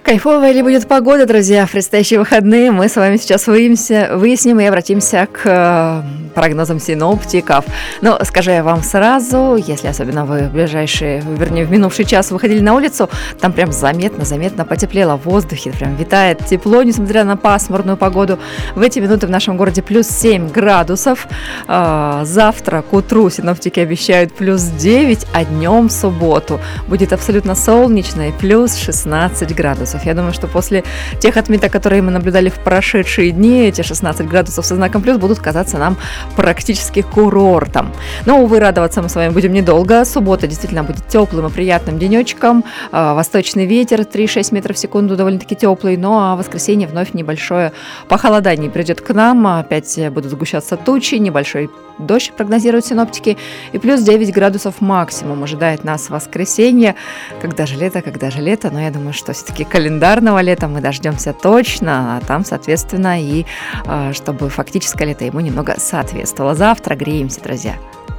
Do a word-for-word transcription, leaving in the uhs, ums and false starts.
Кайфовая ли будет погода, друзья, в предстоящие выходные? Мы с вами сейчас выяснимся, выясним и обратимся к э, прогнозам синоптиков. Но скажу я вам сразу, если особенно вы в ближайшие, вернее, в минувший час выходили на улицу, там прям заметно-заметно потеплело в воздухе, прям витает тепло, несмотря на пасмурную погоду. В эти минуты в нашем городе плюс семь градусов. Э, завтра к утру синоптики обещают плюс девять, а днем в субботу будет абсолютно солнечно и плюс шестнадцать градусов. Я думаю, что после тех отметок, которые мы наблюдали в прошедшие дни, эти шестнадцать градусов со знаком плюс будут казаться нам практически курортом. Но, увы, радоваться мы с вами будем недолго. Суббота действительно будет теплым и приятным денечком. Восточный ветер три-шесть метров в секунду, довольно-таки теплый. Ну а в воскресенье вновь небольшое похолодание придет к нам. Опять будут сгущаться тучи, небольшой дождь прогнозируют синоптики. И плюс девять градусов максимум ожидает нас в воскресенье. Когда же лето, когда же лето? Но я думаю, что все-таки календарного лета мы дождемся точно. А там, соответственно, и чтобы фактическое лето ему немного соответствовало. Завтра греемся, друзья.